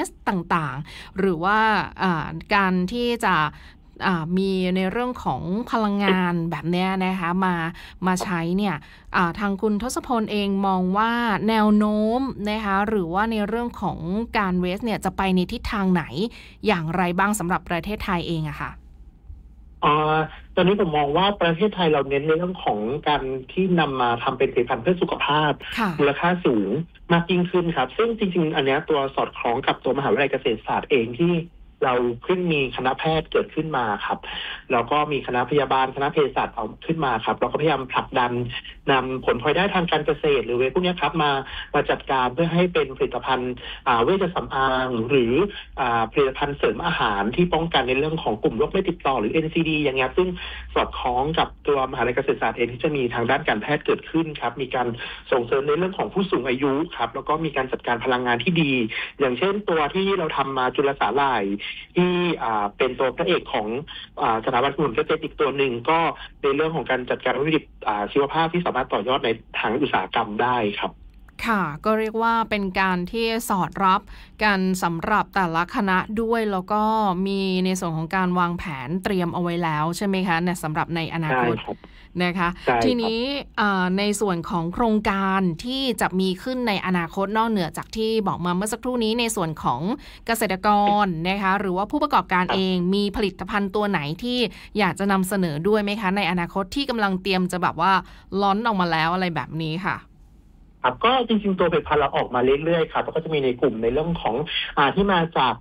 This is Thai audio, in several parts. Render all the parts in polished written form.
waste ต่างๆหรือว่าการที่จะมีในเรื่องของพลังงานแบบนี้นะคะมาใช้เนี่ยทางคุณทศพลเองมองว่าแนวโน้มนะคะหรือว่าในเรื่องของการเวสเนี่ยจะไปในทิศทางไหนอย่างไรบ้างสำหรับประเทศไทยเองอะค่ะตอนนี้ผมมองว่าประเทศไทยเราเน้นในเรื่องของการที่นำมาทำเป็นผลิตภัณฑ์เพื่อสุขภาพมูลค่าสูงมากยิ่งขึ้นครับซึ่งจริงๆอันนี้ตัวสอดคล้องกับตัวมหาวิทยาลัยเกษตรศาสตร์เองที่เราขึ้นมีคณะแพทย์เกิดขึ้นมาครับแล้วก็มีคณะพยาบาลคณะเภสัชเอาขึ้นมาครับเราก็พยายามผลักดันนำผลพลอยได้ทางการเกษตรหรือพวกนี้ครับมาจัดการเพื่อให้เป็นผลิตภัณฑ์เวชสำอางหรือผลิตภัณฑ์เสริมอาหารที่ป้องกันในเรื่องของกลุ่มโรคไม่ติดต่อหรือ NCD อย่างเงี้ยซึ่งสอดคล้องกับตัวมหาวิทยาลัยเกษตรศาสตร์เองที่จะมีทางด้านการแพทย์เกิดขึ้นครับมีการส่งเสริมในเรื่องของผู้สูงอายุครับแล้วก็มีการจัดการพลังงานที่ดีอย่างเช่นตัวที่เราทำมาจุลสาหร่ายที่เป็นตัวพระเอกของสถาบันสมุนเกษตรอีกตัวหนึ่งก็ในเรื่องของการจัดการวัตถุดิบชีวภาพที่สามารถต่อยอดในทางอุตสาหกรรมได้ครับค่ะก็เรียกว่าเป็นการที่สอดรับกันสำหรับแต่ละคณะด้วยแล้วก็มีในส่วนของการวางแผนเตรียมเอาไว้แล้วใช่ไหมคะสำหรับในอนาคตนะคะทีนี้ในส่วนของโครงการที่จะมีขึ้นในอนาคตนอกเหนือจากที่บอกมาเมื่อสักครู่นี้ในส่วนของเกษตรกรนะคะหรือว่าผู้ประกอบการเองมีผลิตภัณฑ์ตัวไหนที่อยากจะนำเสนอด้วยไหมคะในอนาคตที่กำลังเตรียมจะแบบว่าล้อนออกมาแล้วอะไรแบบนี้ค่ะครับก็จริงๆตัวผลิตภัณฑ์เราออกมาเรื่อยๆครับแล้วก็จะมีในกลุ่มในเรื่องของที่มาจาก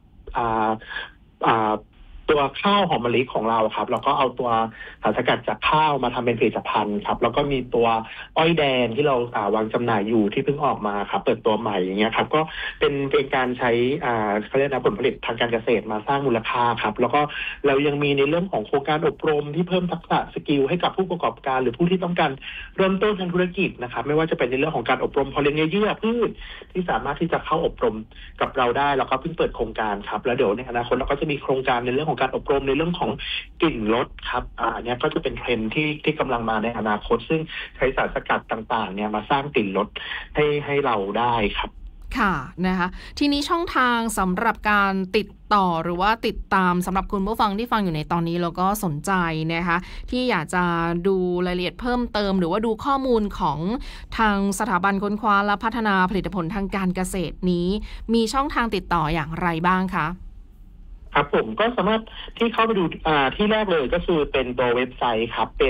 ตัวข้าวหอมมะลิของเราครับแล้วก็เอาตัวสารสกัดจากข้าวมาทำเป็นผลิตภัณฑ์ครับแล้วก็มีตัวอ้อยแดงที่เราวางจำหน่ายอยู่ที่เพิ่งออกมาครับเปิดตัวใหม่อย่างเงี้ยครับก็เป็นการใช้เขาเรียกนะผลผลิตทางการเกษตรมาสร้างมูลค่าครับแล้วก็เรายังมีในเรื่องของโครงการอบรมที่เพิ่มทักษะสกิลให้กับผู้ประกอบการหรือผู้ที่ต้องการเริ่มต้นทางธุรกิจนะครับไม่ว่าจะเป็นในเรื่องของการอบรมเพาะเลี้ยงเนื้อเยื่อพืชที่สามารถที่จะเข้าอบรมกับเราได้แล้วก็เพิ่งเปิดโครงการครับแล้วเดี๋ยวในอนาคตเราก็จะมีโครงการในเรื่องของการอบรมในเรื่องของกลิ่นรสครับเนี่ยก็จะเป็นเทรนด์ที่กำลังมาในอนาคตซึ่งใช้สารสกัดต่างๆเนี่ยมาสร้างกลิ่นรสให้เราได้ครับค่ะนะคะทีนี้ช่องทางสำหรับการติดต่อหรือว่าติดตามสำหรับคุณผู้ฟังที่ฟังอยู่ในตอนนี้แล้วก็สนใจนะคะที่อยากจะดูรายละเอียดเพิ่มเติมหรือว่าดูข้อมูลของทางสถาบันค้นคว้าและพัฒนาผลิตผลทางการเกษตรนี้มีช่องทางติดต่ออย่างไรบ้างคะครับผมก็สามารถที่เข้าไปดูที่แรกเลยก็คือเป็นตัวเว็บไซต์ครับเป็น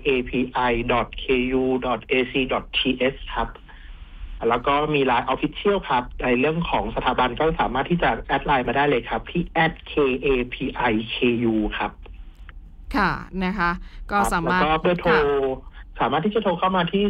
kapi.ku.ac.th ครับแล้วก็มี LINE Official ครับในเรื่องของสถาบันก็สามารถที่จะแอดไลน์มาได้เลยครับที่ @kapiku ครับค่ะนะคะก็สามารถแล้วก็เบอร์โทรสามารถที่จะโทรเข้ามาที่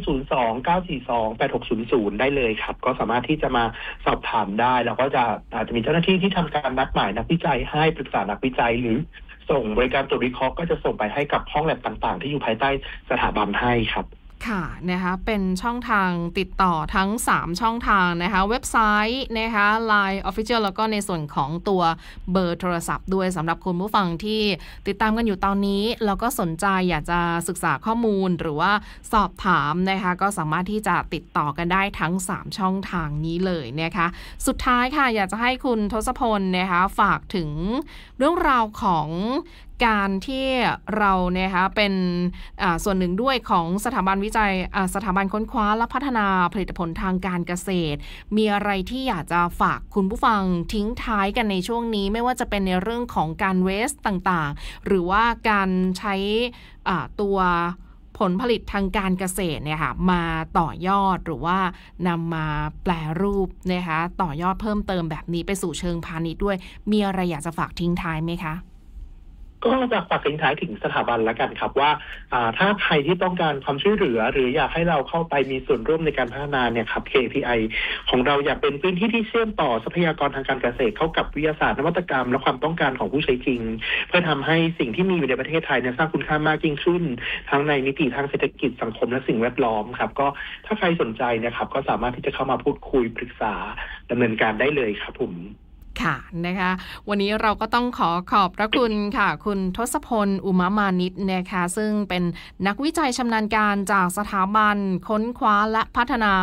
02-942-8600ได้เลยครับก็สามารถที่จะมาสอบถามได้แล้วก็อาจจะมีเจ้าหน้าที่ที่ทำการนัดหมายนักวิจัยให้ปรึกษานักวิจัยหรือส่งบริการตรวจวิเคราะห์ก็จะส่งไปให้กับห้องแลบต่างๆที่อยู่ภายใต้สถาบันให้ครับค่ะนะคะเป็นช่องทางติดต่อทั้ง3ช่องทางนะคะเว็บไซต์นะคะ LINE Official แล้วก็ในส่วนของตัวเบอร์โทรศัพท์ด้วยสำหรับคุณผู้ฟังที่ติดตามกันอยู่ตอนนี้แล้วก็สนใจอยากจะศึกษาข้อมูลหรือว่าสอบถามนะคะก็สามารถที่จะติดต่อกันได้ทั้ง3ช่องทางนี้เลยนะคะสุดท้ายค่ะอยากจะให้คุณทศพลนะคะฝากถึงเรื่องราวของการที่เรานะคะเป็นส่วนหนึ่งด้วยของสถาบันวิจัยสถาบันค้นคว้าและพัฒนาผลิตผลทางการเกษตรมีอะไรที่อยากจะฝากคุณผู้ฟังทิ้งท้ายกันในช่วงนี้ไม่ว่าจะเป็นในเรื่องของการเวสต์ต่างๆหรือว่าการใช้ตัวผลผลิตทางการเกษตรเนี่ยค่ะมาต่อยอดหรือว่านำมาแปรรูปนะคะต่อยอดเพิ่มเติมแบบนี้ไปสู่เชิงพาณิชย์ด้วยมีอะไรอยากจะฝากทิ้งท้ายไหมคะก็จะฝากทิ้งท้ายถึงสถาบันแล้วกันครับว่าถ้าใครที่ต้องการความช่วยเหลือหรืออยากให้เราเข้าไปมีส่วนร่วมในการพัฒนาเนี่ยครับ KPI ของเราอยากเป็นพื้นที่ที่เชื่อมต่อทรัพยากรทางการเกษตรเข้ากับวิทยาศาสตร์นวัตกรรมและความต้องการของผู้ใช้จริงเพื่อทำให้สิ่งที่มีอยู่ในประเทศไทยเนี่ยสร้างคุณค่ามากยิ่งขึ้นทั้งในมิติทางเศรษฐกิจสังคมและสิ่งแวดล้อมครับก็ถ้าใครสนใจนะครับก็สามารถที่จะเข้ามาพูดคุยปรึกษาดำเนินการได้เลยครับผมค่ะนะคะวันนี้เราก็ต้องขอบพระคุณค่ะคุณทศพลอุมมานิชนะคะซึ่งเป็นนักวิจัยชำนาญการจากสถาบันค้นคว้าและพัฒนา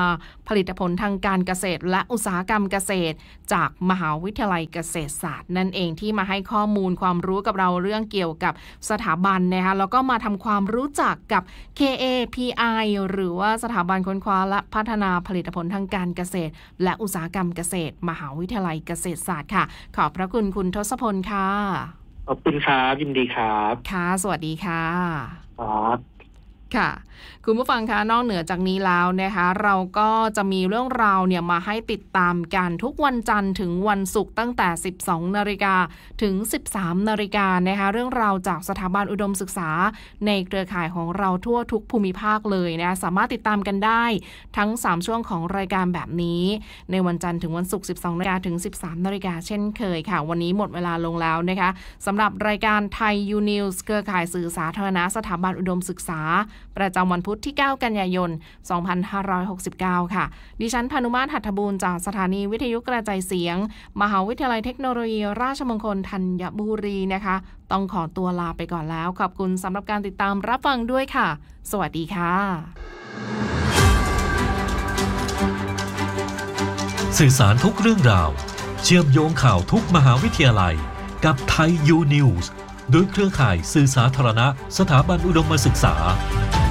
ผลิตผลทางการเกษตรและอุตสาหกรรมเกษตรจากมหาวิทยาลัยเกษตรศาสตร์นั่นเองที่มาให้ข้อมูลความรู้กับเราเรื่องเกี่ยวกับสถาบันนะคะแล้วก็มาทำความรู้จักกับ KAPI หรือว่าสถาบันค้นคว้าและพัฒนาผลิตผลทางการเกษตรและอุตสาหกรรมเกษตรมหาวิทยาลัยเกษตรศาสตร์ค่ะขอบพระคุณคุณทศพลค่ะขอบคุณครับยินดีครับค่ะสวัสดีค่ะครับค่ะคุณผู้ฟังคะนอกเหนือจากนี้แล้วนะคะเราก็จะมีเรื่องราวเนี่ยมาให้ติดตามกันทุกวันจันทร์ถึงวันศุกร์ตั้งแต่ 12:00 นถึง 13:00 นนะคะเรื่องราวจากสถาบันอุดมศึกษาในเครือข่ายของเราทั่วทุกภูมิภาคเลยนะสามารถติดตามกันได้ทั้ง3ช่วงของรายการแบบนี้ในวันจันทร์ถึงวันศุกร์ 12:00 นถึง 13:00 นเช่นเคยค่ะวันนี้หมดเวลาลงแล้วนะคะสำหรับรายการไทยยูนิวส์เครือข่ายสื่อสาธารณะสถาบันอุดมศึกษาประจำวันพุธที่ 9 กันยายน 2569 ค่ะดิฉันพานุมาตร หัตถบูรณ์จากสถานีวิทยุกระจายเสียงมหาวิทยาลัยเทคโนโลยีราชมงคลธัญบุรีนะคะต้องขอตัวลาไปก่อนแล้วขอบคุณสำหรับการติดตามรับฟังด้วยค่ะสวัสดีค่ะสื่อสารทุกเรื่องราวเชื่อมโยงข่าวทุกมหาวิทยาลัยกับไทยยูนิวส์โดยเครือข่ายสื่อสาธารณะสถาบันอุดมศึกษา